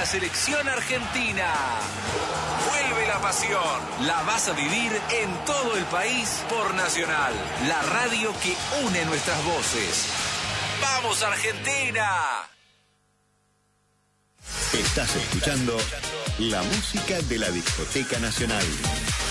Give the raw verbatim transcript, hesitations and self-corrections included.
la selección argentina. Vuelve la pasión. La vas a vivir en todo el país por Nacional, la radio que une nuestras voces. ¡Vamos, Argentina! Estás escuchando la música de la Discoteca Nacional.